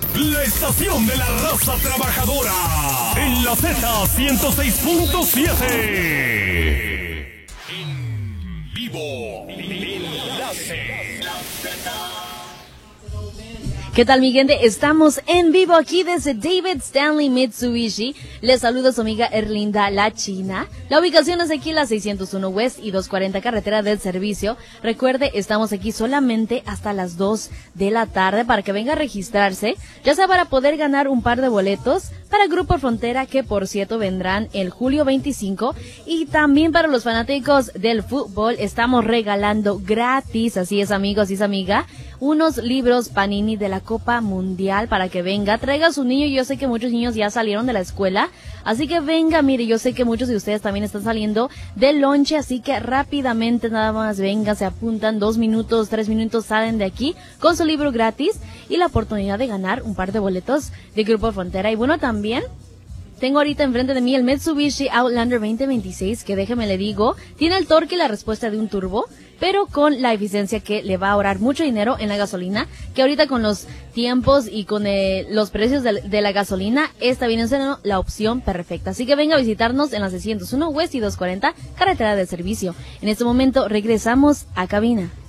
La estación de la raza trabajadora. En la Z106.7. En vivo. Enlace. ¿Qué tal, mi gente? Estamos en vivo aquí desde David Stanley Mitsubishi. Les saluda su amiga Erlinda La China. La ubicación es aquí en la 601 West y 240 Carretera del Servicio. Recuerde, estamos aquí solamente hasta las 2 de la tarde para que venga a registrarse, ya sea para poder ganar un par de boletos para Grupo Frontera, que por cierto vendrán el julio 25, y también para los fanáticos del fútbol estamos regalando gratis, así es, amigos, así es, amiga, unos libros Panini de la Copa Mundial para que venga, traiga a su niño. Yo sé que muchos niños ya salieron de la escuela, así que venga, mire, yo sé que muchos de ustedes también están saliendo del lonche, así que rápidamente nada más venga, se apuntan 2 minutos, 3 minutos, salen de aquí con su libro gratis y la oportunidad de ganar un par de boletos de Grupo Frontera. Y bueno, también tengo ahorita enfrente de mí el Mitsubishi Outlander 2026, que déjeme le digo, tiene el torque y la respuesta de un turbo, pero con la eficiencia que le va a ahorrar mucho dinero en la gasolina, que ahorita con los tiempos y con los precios de la gasolina, esta viene siendo la opción perfecta. Así que venga a visitarnos en la 601 West y 240 Carretera del Servicio. En este momento regresamos a cabina.